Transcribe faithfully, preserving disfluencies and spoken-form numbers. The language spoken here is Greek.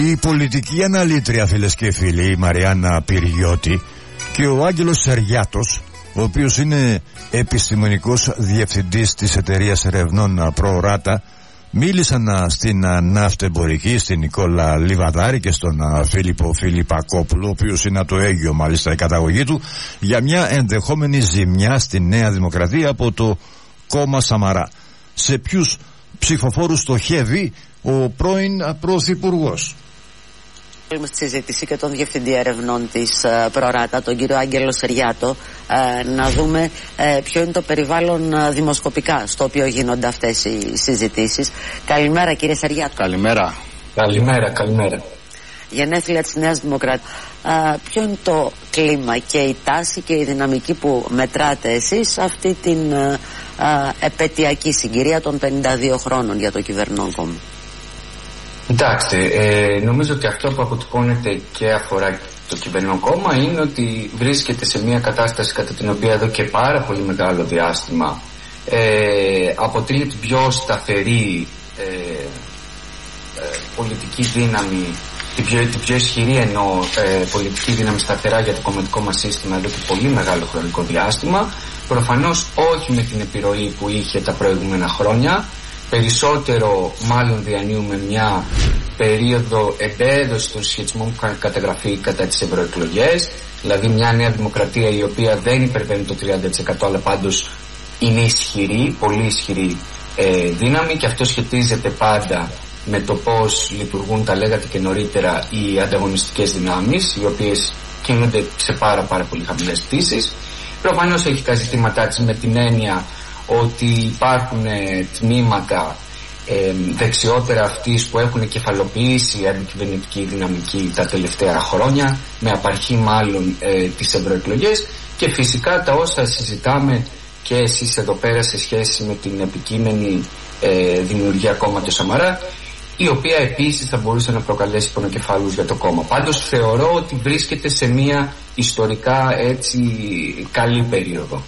Η πολιτική αναλήτρια, φίλες και φίλοι, η Μαριάννα Πυργιώτη, και ο Άγγελος Σεριάτος, ο οποίος είναι επιστημονικός διευθυντής της εταιρείας ερευνών Προοράτα, μίλησαν στην ναυτεμπορική, στην Νικόλα Λιβαδάρη και στον Φίλιππο Φιλιππακόπουλο, ο οποίος είναι το Αίγιο μάλιστα η καταγωγή του, για μια ενδεχόμενη ζημιά στη Νέα Δημοκρατία από το κόμμα Σαμαρά. Σε ποιους ψηφοφόρους στοχεύει ο πρώην πρωθυπουργός? Θέλουμε στη συζήτηση και τον Διευθυντή Ερευνών της uh, Προοράτα, τον κύριο Άγγελο Σεριάτο, uh, να δούμε uh, ποιο είναι το περιβάλλον uh, δημοσκοπικά στο οποίο γίνονται αυτές οι συζητήσεις. Καλημέρα, κύριε Σεριάτο. Καλημέρα. Καλημέρα, καλημέρα. Γενέθλια της Νέας Δημοκρατίας. Uh, ποιο είναι το κλίμα και η τάση και η δυναμική που μετράτε εσείς αυτή την uh, uh, επαιτειακή συγκυρία των πενήντα δύο χρόνων για το κυβερνών κόμμα? Κοιτάξτε, ε, νομίζω ότι αυτό που αποτυπώνεται και αφορά το κυβερνών κόμμα είναι ότι βρίσκεται σε μια κατάσταση κατά την οποία εδώ και πάρα πολύ μεγάλο διάστημα ε, αποτελεί την πιο σταθερή ε, ε, πολιτική δύναμη, την πιο, την πιο ισχυρή εννοώ ε, πολιτική δύναμη σταθερά για το κομματικό μας σύστημα εδώ και πολύ μεγάλο χρονικό διάστημα. Προφανώς όχι με την επιρροή που είχε τα προηγούμενα χρόνια. Περισσότερο μάλλον διανύουμε μια περίοδο εμπέδωσης των σχετισμών που είχαν καταγραφεί κατά τις ευρωεκλογές, δηλαδή μια Νέα Δημοκρατία η οποία δεν υπερβαίνει το τριάντα τοις εκατό, αλλά πάντως είναι ισχυρή, πολύ ισχυρή ε, δύναμη, και αυτό σχετίζεται πάντα με το πώς λειτουργούν, τα λέγατε και νωρίτερα, οι ανταγωνιστικές δυνάμεις, οι οποίες κινούνται σε πάρα πάρα πολύ χαμηλές πτήσεις. Προφανώς έχει τα ζητήματά της με την έννοια ότι υπάρχουν ε, τμήματα ε, δεξιότερα αυτής που έχουν κεφαλοποιήσει αντικυβερνητική δυναμική τα τελευταία χρόνια, με απαρχή μάλλον ε, τις ευρωεκλογές, και φυσικά τα όσα συζητάμε και εσείς εδώ πέρα σε σχέση με την επικείμενη ε, δημιουργία κόμματος Σαμαρά, η οποία επίσης θα μπορούσε να προκαλέσει πονοκεφάλους για το κόμμα. Πάντως θεωρώ ότι βρίσκεται σε μια ιστορικά έτσι καλή περίοδο.